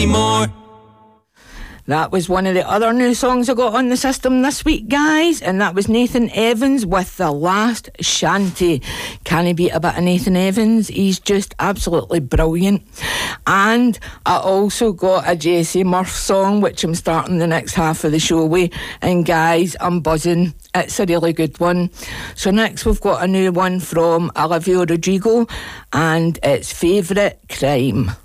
anymore. That was one of the other new songs I got on the system this week, guys, and that was Nathan Evans with The Last Shanty. Can he beat a bit of Nathan Evans? He's just absolutely brilliant. And I also got a Jesse Murph song, which I'm starting the next half of the show with, and guys, I'm buzzing. It's a really good one. So next we've got a new one from Olivia Rodrigo, and it's Favourite Crime.